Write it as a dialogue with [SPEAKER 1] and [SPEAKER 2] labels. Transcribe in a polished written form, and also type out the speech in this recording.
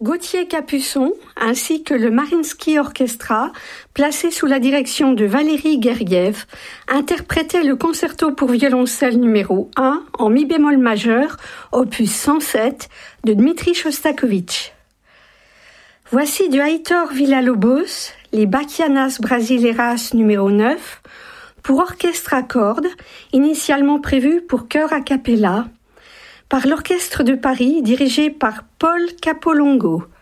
[SPEAKER 1] Gauthier Capuçon, ainsi que le Mariinsky Orchestra, placé sous la direction de Valéry Gergiev, interprétaient le concerto pour violoncelle numéro 1 en mi bémol majeur, opus 107, de Dmitri Shostakovich. Voici du Heitor Villa-Lobos, les Bachianas Brasileiras numéro 9, pour orchestre à cordes, initialement prévu pour chœur a cappella, par l'Orchestre de Paris dirigé par Paul Capolongo.